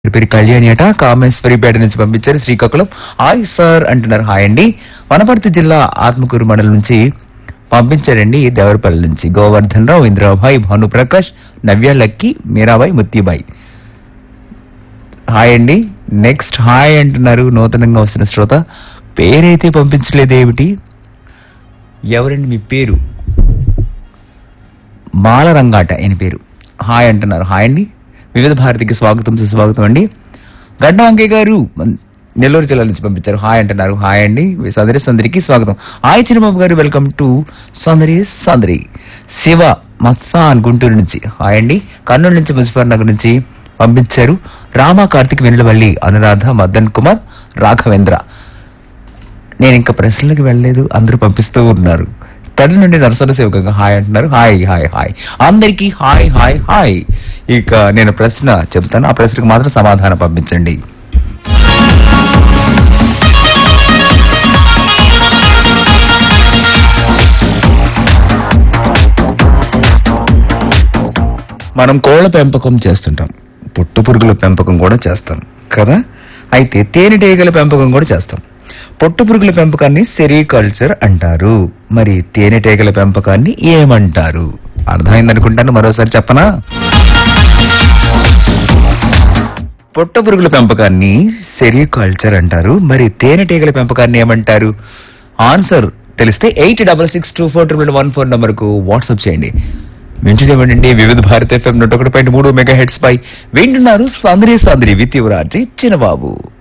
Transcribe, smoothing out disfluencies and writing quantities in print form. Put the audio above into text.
పేరు కళ్యాణి అట కామేశ్వరిపేట నుంచి పంపించారు. శ్రీకాకుళం హాయ్ సార్ అంటున్నారు. హాయ్ అండి. వనపర్తి జిల్లా ఆత్మకూరు మండలం నుంచి పంపించారండి. దేవరపల్లి నుంచి గోవర్ధన్ రావు, ఇంద్రాబాయ్, భానుప్రకాష్, నవ్య, లక్కీ, మీరాబాయ్, ముత్తిబాయ్. హాయ్ అండి. నెక్స్ట్ హాయ్ అంటున్నారు నూతనంగా వస్తున్న శ్రోత. పేరైతే పంపించలేదు ఏమిటి? ఎవరండి మీ పేరు? మాలరంగాట ఆయన పేరు. హాయ్ అంటున్నారు. హాయ్ అండి. వివిధ భారతికి స్వాగతం సుస్వాగతం అండి. గడ్డ అంకే గారు నెల్లూరు జిల్లా నుంచి పంపించారు. హాయ్ అంటున్నారు. హాయ్ అండి. సందరికి స్వాగతం. హాయ్ చిన్నబాబు గారు, వెల్కమ్ టు సందరి. శివ మత్సాన్ గుంటూరు నుంచి హాయ్ అండి. కర్నూలు నుంచి ముజఫర్ నగర్ నుంచి పంపించారు. రామ, కార్తిక్, వెనులవల్లి, అనురాధ, మదన్ కుమార్, రాఘవేంద్ర. నేను ఇంకా ప్రశ్నలకు వెళ్ళలేదు, అందరూ పంపిస్తూ ఉన్నారు. కర్నూలు నుండి నరసన సేవకంగా హాయ్ అంటున్నారు. హాయ్ హాయ్ హాయ్ అందరికీ హాయ్ హాయ్ హాయ్. ఇక నేను ప్రశ్న చెప్తాను, ఆ ప్రశ్నకు మాత్రం సమాధానం పంపించండి. మనం కోళ్ల పెంపకం చేస్తుంటాం, పుట్టు పురుగుల పెంపకం కూడా చేస్తాం కదా. అయితే తేనెటీగల పెంపకం కూడా చేస్తాం. పొట్టు పురుగుల పెంపకాన్ని సెరికల్చర్ అంటారు. మరి తేనెటీగల పెంపకాన్ని ఏమంటారు? అర్థమైందనుకుంటాను, మరోసారి చెప్పనా? పొట్టు పురుగుల పెంపకాన్ని సెరికల్చర్ అంటారు. మరి తేనెటీగల పెంపకాన్ని ఏమంటారు? ఆన్సర్ తెలిస్తే 86624211 నంబర్కు వాట్సాప్ చేయండి. వింటున్నామండి వివిధ భారత FM 101.3 మెగాహెర్ట్జ్ పై వింటున్నారు సందరి విత్ యువరాజీ చిన్నబాబు.